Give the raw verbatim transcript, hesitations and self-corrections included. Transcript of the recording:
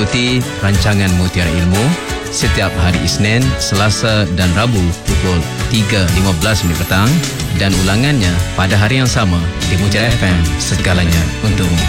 ikuti rancangan Mutiara Ilmu setiap hari Isnin, Selasa dan Rabu pukul tiga lima belas minit petang dan ulangannya pada hari yang sama di Mutiara F M, segalanya untukmu.